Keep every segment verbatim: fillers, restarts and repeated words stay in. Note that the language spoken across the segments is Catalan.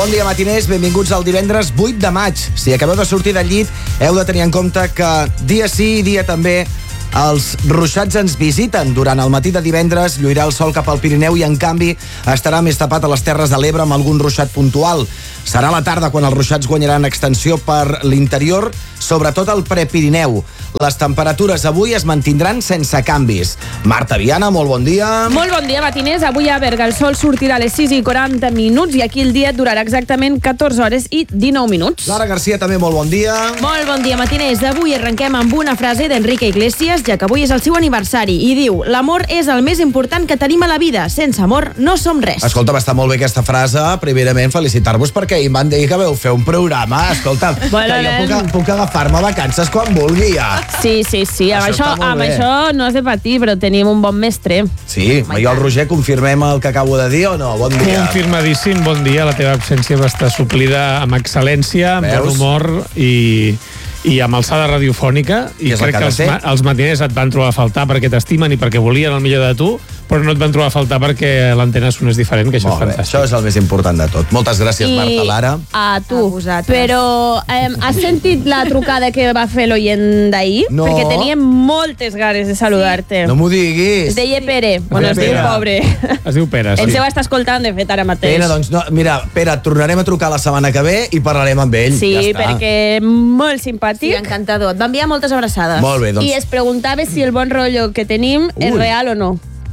Bon dia, matiners. Benvinguts al divendres vuit de maig. Si acabeu de sortir del llit, heu de tenir en compte que dia sí i dia també els ruixats ens visiten. Durant el matí de divendres lluirà el sol cap al Pirineu i, en canvi, estarà més tapat a les Terres de l'Ebre amb algun ruixat puntual. Serà a la tarda quan els ruixats guanyaran extensió per l'interior, sobretot al Prepirineu. Les temperatures avui es mantindran sense canvis. Marta Viana, molt bon dia. Molt bon dia, matiners. Avui a Berga el sol sortirà a les sis i quaranta minuts i aquí el dia durarà exactament catorze hores i dinou minuts. Lara Garcia, també molt bon dia. Molt bon dia, matiners. Avui arrenquem amb una frase d'Enrique Iglesias, ja que avui és el seu aniversari, i diu: l'amor és el més important que tenim a la vida. Sense amor no som res. Escolta, va estar molt bé aquesta frase. Primerament, felicitar-vos perquè ahir em van dir que vau fer un programa. Escolta, bueno, que jo puc, puc agafar-me vacances quan vulgui, ja. Sí, sí, sí. Amb això, això, amb això no has de patir, però tenim un bon mestre. Sí, oh, jo el Roger, confirmem el que acabo de dir o no? Bon dia. Confirmadíssim, bon dia. La teva absència va estar suplida amb excel·lència, amb bon humor i... i amb alçada radiofònica, i crec que els, ma els matiners et van trobar a faltar perquè t'estimen i perquè volien el millor de tu, però no et van trobar a faltar perquè l'antena sonés diferent, que això Molt és bé, fantàstic. això és el més important de tot. Moltes gràcies, I Marta, Lara. a tu. A però eh, has sentit la trucada que va fer l'oient d'ahir? No. Perquè teníem moltes ganes de saludar-te. No m'ho diguis. Es deia Pere. Bueno, es diu Pere. pobre. Es diu Pere, sí. Ens heu estat escoltant, de fet, ara mateix. Pere, doncs, no, mira, Pere, et tornarem a trucar la setmana que ve i parlarem amb ell. Sí, ja està. perquè molt simpàtic. Sí, encantador. Et va enviar moltes abraçades. Molt bé, doncs. I es preguntava si el bon rotllo que tenim és Ui. real o no.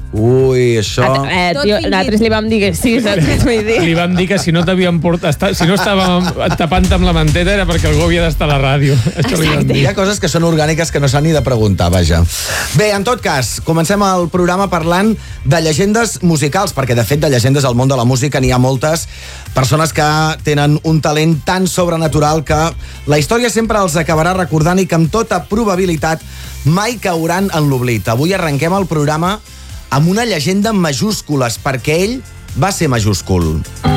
Ui, això... A, eh, Tot tio, fingit. nosaltres li vam dir que sí, saps? Vull dir. Li vam dir que si no t'havien portat... Si no estàvem tapant amb la manteta era perquè algú havia d'estar a la ràdio. Això li vam dir. Hi ha coses que són orgàniques que no s'han ni de preguntar, vaja. Bé, en tot cas, comencem el programa parlant de llegendes musicals, perquè, de fet, de llegendes al món de la música n'hi ha moltes. Persones que tenen un talent tan sobrenatural que la història sempre els acabarà recordant i que, amb tota probabilitat, mai cauran en l'oblit. Avui arrenquem el programa amb una llegenda en majúscules, perquè ell va ser majúscul.